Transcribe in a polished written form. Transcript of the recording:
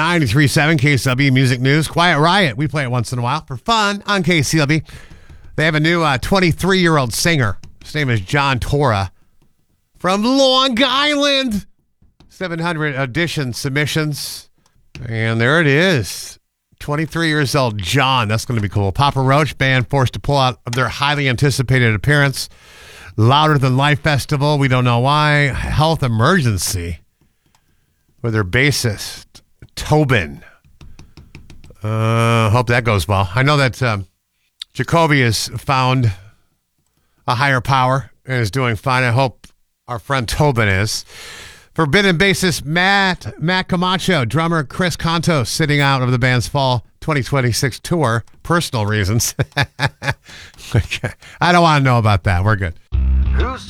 93.7 KCLB Music News. Quiet Riot. We play it once in a while for fun on KCLB. They have a new 23-year-old singer. His name is John Tora from Long Island. 700 audition submissions. And there it is. 23 years old, John. That's going to be cool. Papa Roach band forced to pull out of their highly anticipated appearance. Louder Than Life Festival. We don't know why. Health emergency with their bassist, Tobin. Hope that goes well. I know that Jacoby has found a higher power and is doing fine. I hope our friend Tobin is. Forbidden bassist Matt Camacho, drummer Chris Contos sitting out of the band's fall 2026 tour. Personal reasons. Okay. I don't want to know about that. We're good. Who's